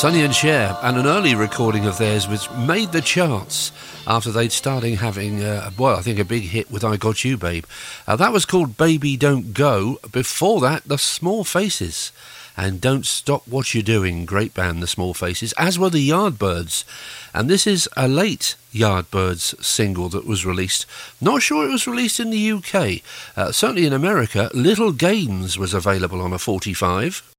Sonny and Cher, and an early recording of theirs which made the charts after they'd started having, I think a big hit with I Got You Babe. That was called Baby Don't Go. Before that, The Small Faces and Don't Stop What You're Doing. Great band, The Small Faces, as were the Yardbirds. And this is a late Yardbirds single that was released. Not sure it was released in the UK. Certainly in America, Little Games was available on a 45.